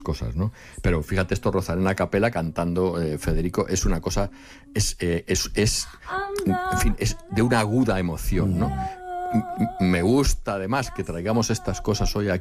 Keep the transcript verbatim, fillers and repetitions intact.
cosas, ¿no? Pero fíjate esto, Rosalén a capela cantando eh, Federico, es una cosa, es, eh, es, es, en fin, es de una aguda emoción, ¿no? M- Me gusta además que traigamos estas cosas hoy aquí.